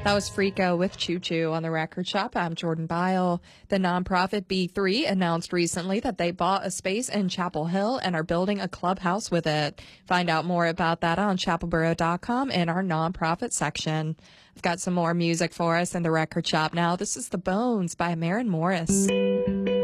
That was Frico with Choo Choo on the Record Shop. I'm Jordan Byle. The nonprofit B3 announced recently that they bought a space in Chapel Hill and are building a clubhouse with it. Find out more about that on chapelboro.com in our nonprofit section. I've got some more music for us in the Record Shop now. This is The Bones by Maren Morris.